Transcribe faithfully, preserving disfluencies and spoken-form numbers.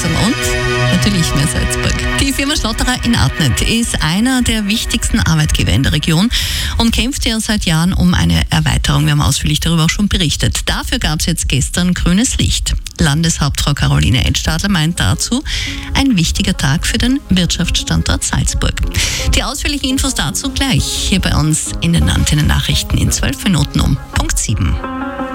Lösung und natürlich mehr Salzburg. Die Firma Schlotterer in Adnet ist einer der wichtigsten Arbeitgeber in der Region und kämpft ja seit Jahren um eine Erweiterung. Wir haben ausführlich darüber auch schon berichtet. Dafür gab es jetzt gestern grünes Licht. Landeshauptfrau Caroline Edstadler meint dazu, ein wichtiger Tag für den Wirtschaftsstandort Salzburg. Die ausführlichen Infos dazu gleich hier bei uns in den Antennen-Nachrichten in zwölf Minuten um Punkt sieben.